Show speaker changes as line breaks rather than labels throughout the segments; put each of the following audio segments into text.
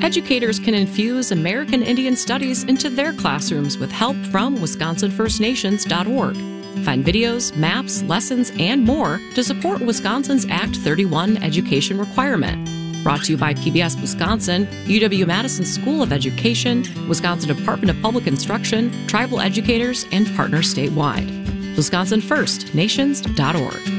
educators can infuse American Indian Studies into their classrooms with help from WisconsinFirstNations.org. Find videos, maps, lessons, and more to support Wisconsin's Act 31 education requirement. Brought to you by PBS Wisconsin, UW-Madison School of Education, Wisconsin Department of Public Instruction, tribal educators, and partners statewide. WisconsinFirstNations.org.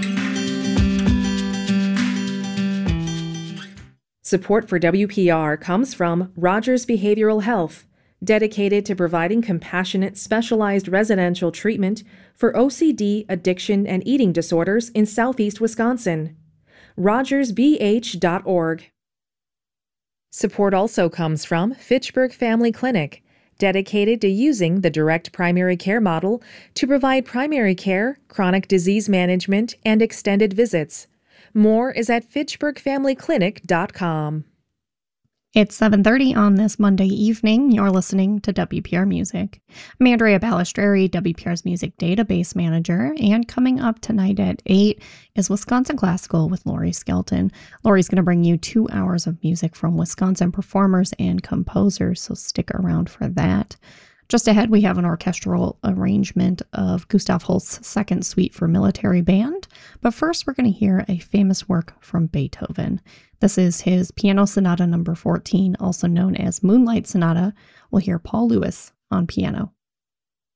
Support for WPR comes from Rogers Behavioral Health, dedicated to providing compassionate, specialized residential treatment for OCD, addiction, and eating disorders in southeast Wisconsin. RogersBH.org. Support also comes from Fitchburg Family Clinic, dedicated to using the direct primary care model to provide primary care, chronic disease management, and extended visits. More is at fitchburgfamilyclinic.com.
It's 7:30 on this Monday evening. You're listening to WPR Music. I'm Andrea Balistreri, WPR's Music Database Manager, and coming up tonight at 8 is Wisconsin Classical with Laurie Skelton. Laurie's going to bring you 2 hours of music from Wisconsin performers and composers, so stick around for that. Just ahead, we have an orchestral arrangement of Gustav Holst's Second Suite for Military Band. But first, we're going to hear a famous work from Beethoven. This is his Piano Sonata No. 14, also known as Moonlight Sonata. We'll hear Paul Lewis on piano.